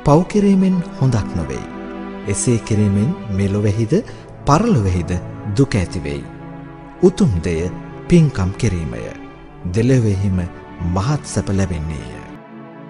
පව් කිරීමෙන් හොඳක් නොවෙයි. එසේ කිරීමෙන් මෙලොවෙහිද පරලොවෙහිද දුක ඇතිවෙයි. උතුම් දෙය පින්කම් කිරීමය. දෙලොවෙහිම මහත් සැප ලැබෙන්නේය.